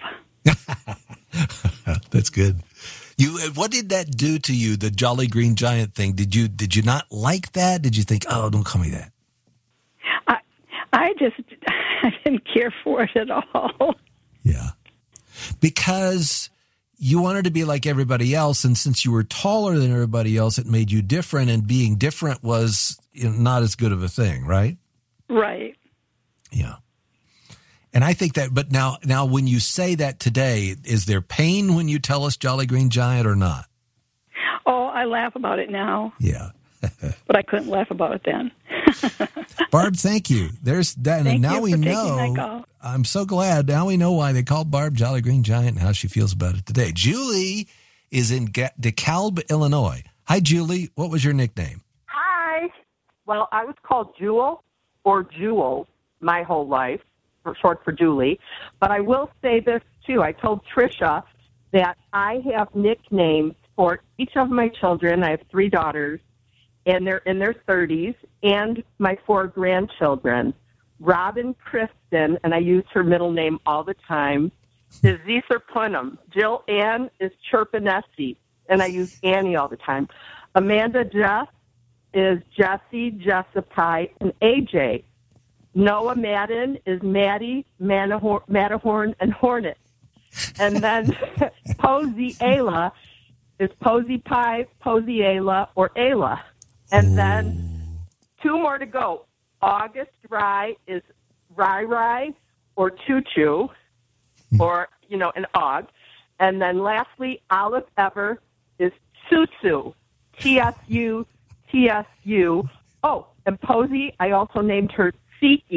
That's good. You, what did that do to you? The Jolly Green Giant thing. Did you did you not like that? Did you think, "Oh, don't call me that"? I I just I didn't care for it at all. Yeah, because you wanted to be like everybody else, and since you were taller than everybody else, it made you different, and being different was, you know, not as good of a thing, right? Right. Yeah. And I think that, but now, now when you say that today, is there pain when you tell us Jolly Green Giant or not? Oh, I laugh about it now. Yeah. But I couldn't laugh about it then. Barb, thank you. There's that. Thank and now you we for know. taking my call. I'm so glad. Now we know why they called Barb Jolly Green Giant and how she feels about it today. Julie is in DeKalb, Illinois. Hi, Julie. What was your nickname? Hi. Well, I was called Jewel or Jewel my whole life, for short for Julie. But I will say this, too. I told Tricia that I have nicknames for each of my children. I have three daughters, and they're in their thirties, and my four grandchildren. Robin Kristen, and I use her middle name all the time, is Zeether Punham. Jill Ann is Chirpinessi, and I use Annie all the time. Amanda Jess is Jessie, Jessica, and A J. Noah Madden is Maddie, Matterhorn, Matterhorn and Hornet. And then Posey Ayla is Posey Pie, Posey Ayla, or Ayla. And then two more to go. August Rye is Rai Rai or Choo Choo, or, you know, an Og. And then lastly, Olive Ever is Susu, T S U, T S U. Oh, and Posey, I also named her Siki,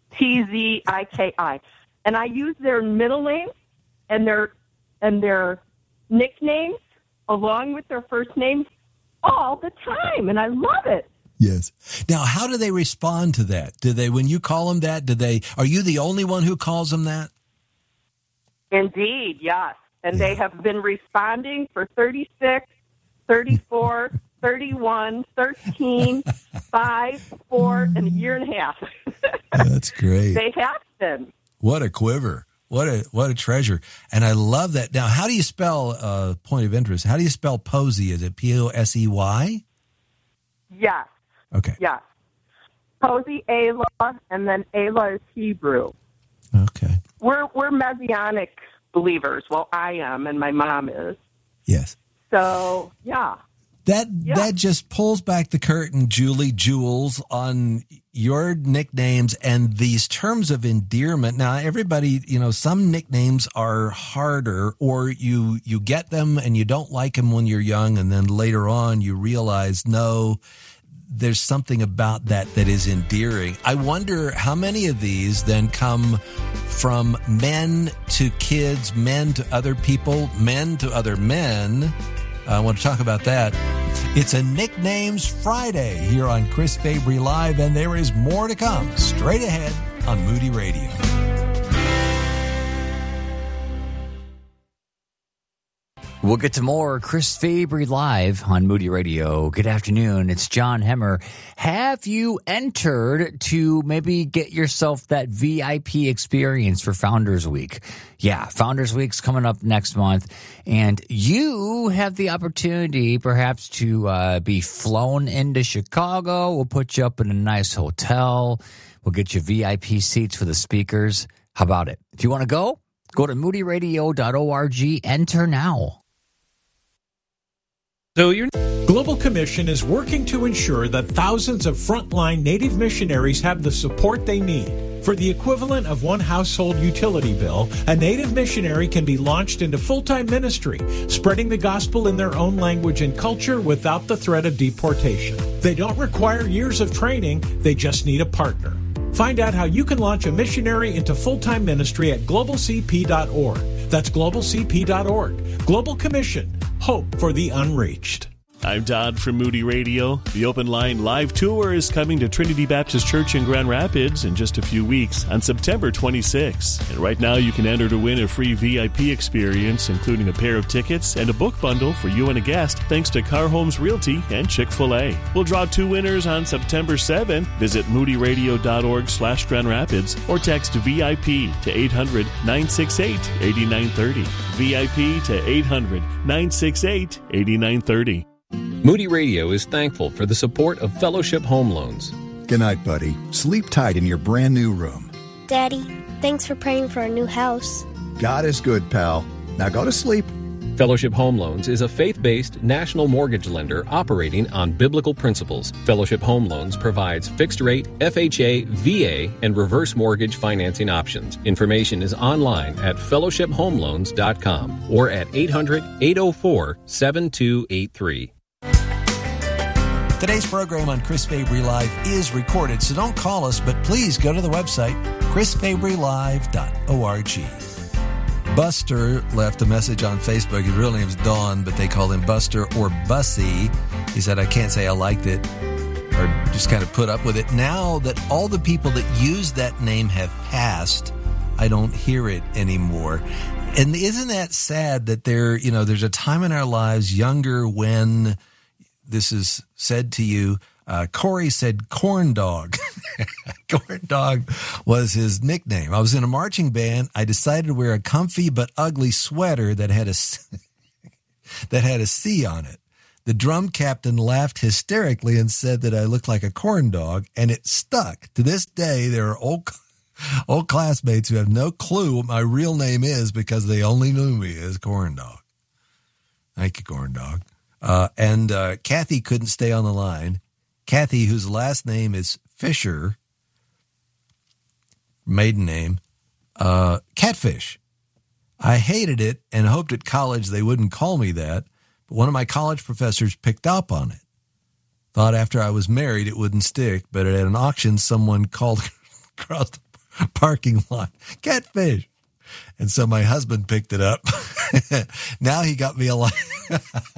T Z I K I. And I use their middle names and their and their nicknames along with their first names all the time, and I love it. Yes. Now, how do they respond to that? Do they, when you call them that, do they, are you the only one who calls them that? Indeed, yes. And yeah. They have been responding for thirty-six, thirty-four, thirty-one, thirteen, five, four, and a year and a half. That's great. They have been. What a quiver. What a what a treasure. And I love that. Now, how do you spell, uh, point of interest, how do you spell Posey? Is it P O S E Y? Yes. Okay. Yes. Posey, Ayla, and then Ayla is Hebrew. Okay. We're we're Messianic believers. Well, I am, and my mom is. Yes. So, yeah. That yeah. that just pulls back the curtain, Julie Jules, on your nicknames and these terms of endearment. Now, everybody, you know, some nicknames are harder, or you you get them and you don't like them when you're young, and then later on you realize, no, there's something about that that is endearing. I wonder how many of these then come from men to kids, men to other people, men to other men. I want to talk about that. It's a Nicknames Friday here on Chris Fabry Live, and there is more to come straight ahead on Moody Radio. We'll get to more Chris Fabry Live on Moody Radio. Good afternoon. It's John Hemmer. Have you entered to maybe get yourself that V I P experience for Founders Week? Yeah, Founders Week's coming up next month, and you have the opportunity perhaps to uh, be flown into Chicago. We'll put you up in a nice hotel. We'll get you V I P seats for the speakers. How about it? If you want to go, go to moody radio dot org. Enter now. So your Global Commission is working to ensure that thousands of frontline Native missionaries have the support they need. For the equivalent of one household utility bill, a Native missionary can be launched into full-time ministry, spreading the gospel in their own language and culture without the threat of deportation. They don't require years of training, they just need a partner. Find out how you can launch a missionary into full-time ministry at global c p dot org. That's global c p dot org. Global Commission. Hope for the unreached. I'm Todd from Moody Radio. The Open Line Live Tour is coming to Trinity Baptist Church in Grand Rapids in just a few weeks on September twenty-sixth. And right now you can enter to win a free V I P experience, including a pair of tickets and a book bundle for you and a guest, thanks to Car Homes Realty and Chick-fil-A. We'll draw two winners on September seventh. Visit moody radio dot org slash Grand Rapids or text V I P to eight hundred, nine six eight, eight nine three zero. V I P to eight hundred, nine six eight, eight nine three zero. Moody Radio is thankful for the support of Fellowship Home Loans. Good night, buddy. Sleep tight in your brand new room. Daddy, thanks for praying for our new house. God is good, pal. Now go to sleep. Fellowship Home Loans is a faith-based national mortgage lender operating on biblical principles. Fellowship Home Loans provides fixed-rate, F H A, V A, and reverse mortgage financing options. Information is online at fellowship home loans dot com or at eight hundred, eight oh four, seven two eight three. Today's program on Chris Fabry Live is recorded, so don't call us, but please go to the website, chris fabry live dot org. Buster left a message on Facebook. His real name is Dawn, but they call him Buster or Bussy. He said, I can't say I liked it or just kind of put up with it. Now that all the people that use that name have passed, I don't hear it anymore. And isn't that sad that there, you know, there's a time in our lives younger when this is said to you. Uh, Corey said corn dog. Corn dog was his nickname. I was in a marching band. I decided to wear a comfy but ugly sweater that had a, that had a C on it. The drum captain laughed hysterically and said that I looked like a corn dog, and it stuck. To this day, there are old, old classmates who have no clue what my real name is because they only knew me as corn dog. Thank you, corn dog. Uh, and uh, Kathy couldn't stay on the line. Kathy, whose last name is Fisher, maiden name, uh, Catfish. I hated it and hoped at college they wouldn't call me that, but one of my college professors picked up on it. Thought after I was married it wouldn't stick, but at an auction someone called across the parking lot. Catfish. And so my husband picked it up. Now he got me a lot.